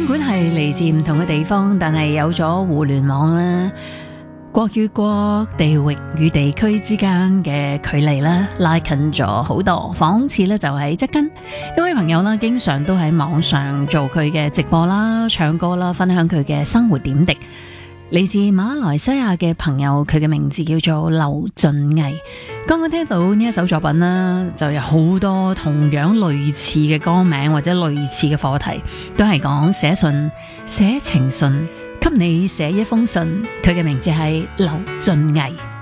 管係嚟自唔同嘅地方，但係有咗互聯網啦，國與國、地域與地區之間嘅距離啦，拉近咗好多。仿似咧就喺側近一位朋友啦，經常都喺網上做佢嘅直播啦、唱歌啦，分享佢嘅生活點滴。嚟自馬來西亞嘅朋友，佢嘅名字叫做劉俊毅。剛剛聽到呢一首作品啦，就有好多同樣類似嘅歌名或者類似嘅課題，都係講寫信、寫情信，給你寫一封信。佢嘅名字係劉俊毅。